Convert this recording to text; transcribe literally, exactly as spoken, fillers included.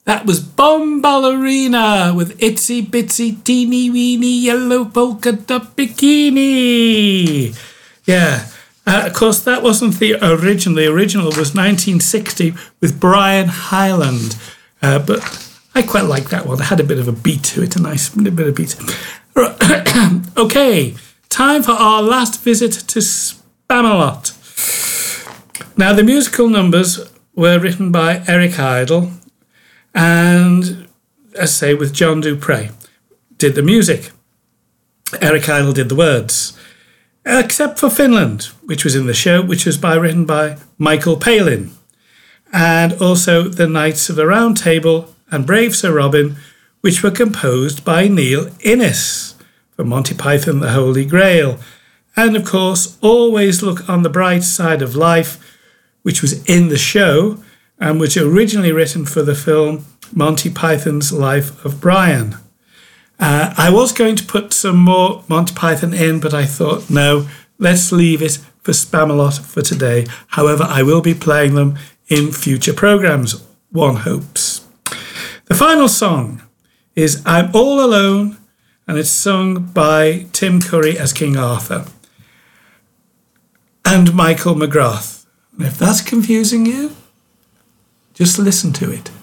That was Bomb Ballerina with Itsy Bitsy Teeny Weeny Yellow Polka Dot Bikini. Yeah, uh, of course, that wasn't the original. The original was nineteen sixty with Brian Hyland. Uh, but I quite like that one. It had a bit of a beat to it, a nice bit of beat. Okay, time for our last visit to Spamalot. Now, the musical numbers were written by Eric Idle and, as I say, with John Dupre, did the music. Eric Idle did the words, except for Finland, which was in the show, which was by written by Michael Palin. And also The Knights of the Round Table and Brave Sir Robin, which were composed by Neil Innes for Monty Python The Holy Grail. And of course, Always Look on the Bright Side of Life, which was in the show and was originally written for the film Monty Python's Life of Brian. Uh, I was going to put some more Monty Python in, but I thought, no, let's leave it for Spamalot for today. However, I will be playing them in future programmes, one hopes. The final song is I'm All Alone, and it's sung by Tim Curry as King Arthur and Michael McGrath. And if that's confusing you, just listen to it.